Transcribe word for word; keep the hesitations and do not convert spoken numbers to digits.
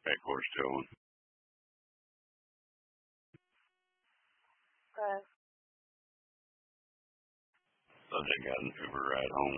Back horse towing. Okay. So they got an Uber ride home.